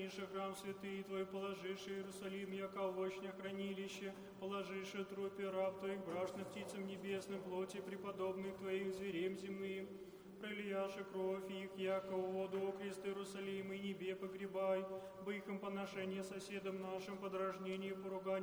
освятиши храм святый Твой, положиши Иерусалим, яко овощное хранилище, положиши трупе раб Твоих, брашных птицам небесным, плоти преподобных Твоих, зверем земным, пролияши кровь их, яко воду окрест Иерусалим, и небе погребай, бы их поношение соседам нашим, подражнение, поругание